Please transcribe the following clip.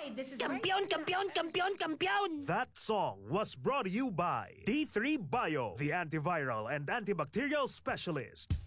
Hi, this is Kampiyon, kampiyon, kampiyon, kampiyon! That song was brought to you by D3 Bio, the antiviral and antibacterial specialist.